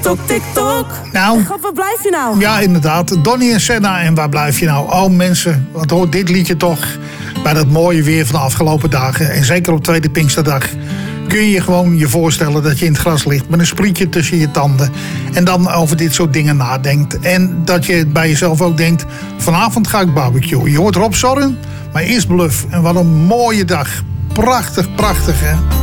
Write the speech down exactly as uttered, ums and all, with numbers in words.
Tok, tik, tok. Nou, God, waar blijf je nou? ja, inderdaad. Donnie en Senna. En waar blijf je nou? Oh, mensen, wat hoort dit liedje toch bij dat mooie weer van de afgelopen dagen. En zeker op tweede Pinksterdag kun je je gewoon je voorstellen dat je in het gras ligt met een sprietje tussen je tanden. En dan over dit soort dingen nadenkt. En dat je bij jezelf ook denkt, vanavond ga ik barbecue. Je hoort Rob Zorn, maar eerst Bluff. En wat een mooie dag. Prachtig, prachtig, hè?